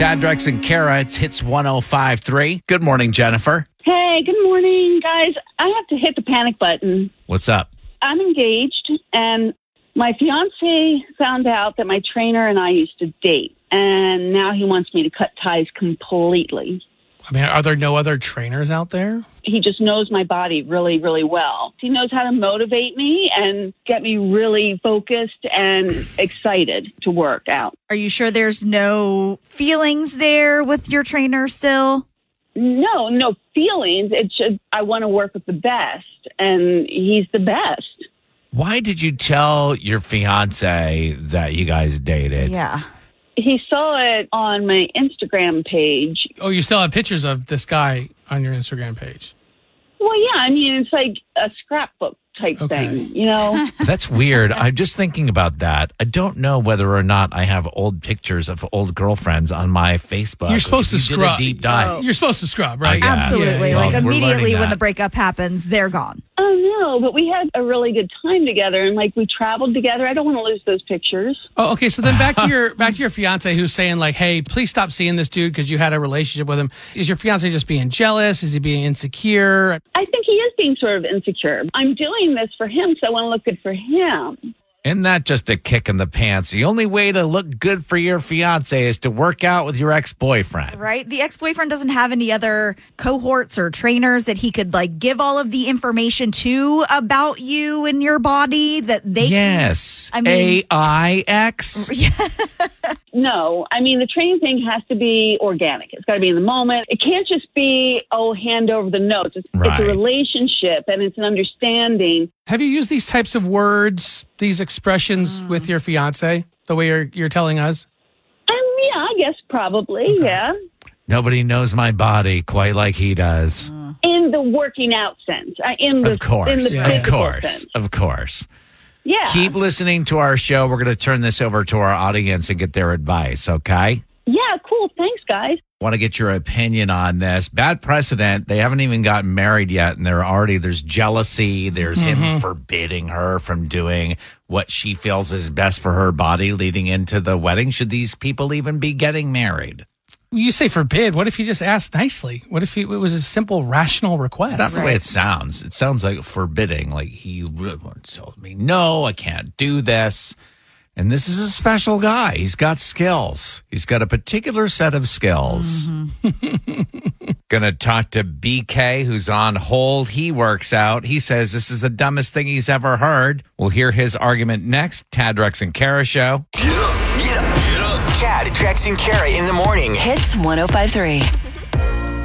Tad, Drex, and Kara, it's Hits 105.3. Good morning, Jennifer. Hey, good morning, guys. I have to hit the panic button. What's up? I'm engaged, and my fiance found out that my trainer and I used to date, and now he wants me to cut ties completely. I mean, are there no other trainers out there? He just knows my body really, really well. He knows how to motivate me and get me really focused and excited to work out. Are you sure there's no feelings there with your trainer still? No feelings. It's just I want to work with the best, and he's the best. Why did you tell your fiance that you guys dated? Yeah. He saw it on my Instagram page. Oh, you still have pictures of this guy on your Instagram page? Well, yeah, I mean, it's like a scrapbook type thing, you know? That's weird. I'm just thinking about that. I don't know whether or not I have old pictures of old girlfriends on my Facebook. You're supposed to If you scrub. did a deep dive. Oh. You're supposed to scrub, right? I guess. Absolutely. Yeah. Like Well, we're immediately learning when the that. breakup happens, they're gone. Oh, no, but we had a really good time together, and, like, we traveled together. I don't want to lose those pictures. Oh, okay. So then back to your fiance who's saying like, "Hey, please stop seeing this dude because you had a relationship with him." Is your fiance just being jealous? Is he being insecure? I think he is being sort of insecure. I'm doing this for him, so I want to look good for him. Isn't that just a kick in the pants? The only way to look good for your fiance is to work out with your ex-boyfriend. Right? The ex-boyfriend doesn't have any other cohorts or trainers that he could like give all of the information to about you and your body that they Yes. I mean- AIX? No, I mean, the training thing has to be organic. It's got to be in the moment. It can't just be, hand over the notes. It's Right. a relationship, and it's an understanding. Have you used these types of words, these expressions with your fiance the way you're telling us? Yeah, I guess probably, yeah. Nobody knows my body quite like he does. In the working out sense. In the Of course. In the Yeah. Of physical course. sense. Of course. Yeah. Keep listening to our show. We're going to turn this over to our audience and get their advice, okay? Yeah, cool. Thanks, guys. Want to get your opinion on this. Bad precedent. They haven't even gotten married yet, and there's jealousy. There's him forbidding her from doing what she feels is best for her body leading into the wedding. Should these people even be getting married? You say forbid. What if he just asked nicely? What if it was a simple, rational request? That's not the way it sounds. It sounds like forbidding. Like he told me, no, I can't do this. And this is a special guy. He's got skills. He's got a particular set of skills. Gonna talk to BK, who's on hold. He works out. He says this is the dumbest thing he's ever heard. We'll hear his argument next. Tad, Drex, and Kara Show. Get up, get up, get up. Tad, Drex, and Kara in the morning. Hits 105.3.